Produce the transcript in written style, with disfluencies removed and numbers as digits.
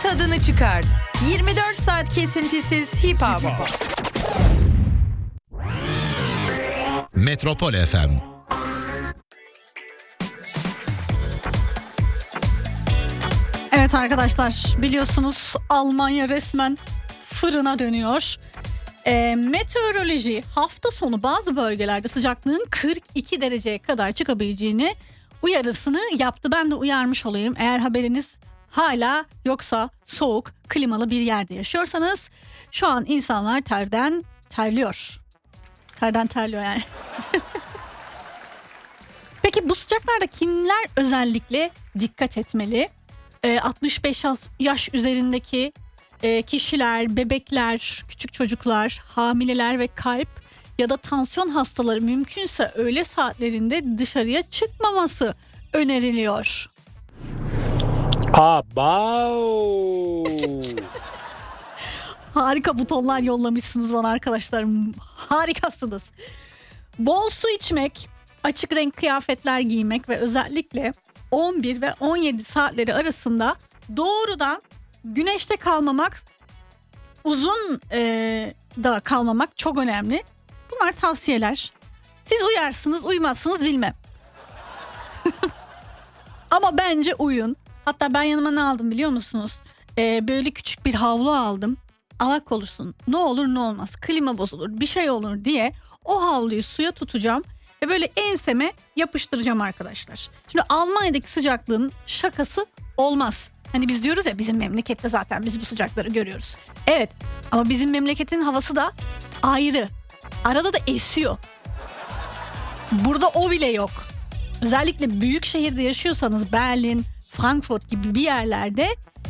tadını çıkar. 24 saat kesintisiz hip hop. Metropol FM. Evet arkadaşlar, biliyorsunuz Almanya resmen fırına dönüyor. Meteoroloji hafta sonu bazı bölgelerde sıcaklığın 42 dereceye kadar çıkabileceğini uyarısını yaptı. Ben de uyarmış olayım. Eğer haberiniz hala yoksa soğuk, klimalı bir yerde yaşıyorsanız şu an insanlar terden terliyor. Terden terliyor yani. Peki bu sıcaklarda kimler özellikle dikkat etmeli? 65 yaş üzerindeki kişiler, bebekler, küçük çocuklar, hamileler ve kalp ya da tansiyon hastaları mümkünse öğle saatlerinde dışarıya çıkmaması öneriliyor. Abav. Harika butonlar yollamışsınız bana arkadaşlarım. Harikasınız. Bol su içmek, açık renk kıyafetler giymek ve özellikle 11 ve 17 saatleri arasında doğrudan güneşte kalmamak, uzun da kalmamak çok önemli. Bunlar tavsiyeler. Siz uyarsınız, uymazsınız bilmem. Ama bence uyun. Hatta ben yanıma ne aldım biliyor musunuz? Böyle küçük bir havlu aldım. Allah korusun, ne olur ne olmaz, klima bozulur, bir şey olur diye o havluyu suya tutacağım ve böyle enseme yapıştıracağım arkadaşlar. Şimdi Almanya'daki sıcaklığın şakası olmaz. Hani biz diyoruz ya, bizim memlekette zaten biz bu sıcakları görüyoruz. Evet, ama bizim memleketin havası da ayrı. Arada da esiyor. Burada o bile yok. Özellikle büyük şehirde yaşıyorsanız Berlin, Frankfurt gibi bir yerlerde